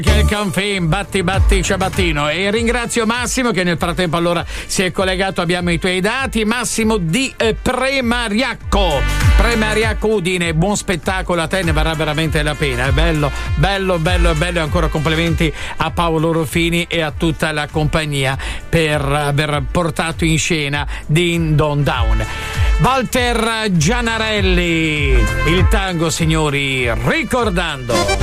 Che il Canfin, batti ciabattino. E ringrazio Massimo che nel frattempo allora si è collegato, abbiamo i tuoi dati. Massimo di Premariacco Udine, buon spettacolo a te, ne varrà veramente la pena. È bello e ancora complimenti a Paolo Ruffini e a tutta la compagnia per aver portato in scena Din Don Down. Walter Gianarelli, il tango, signori, ricordando.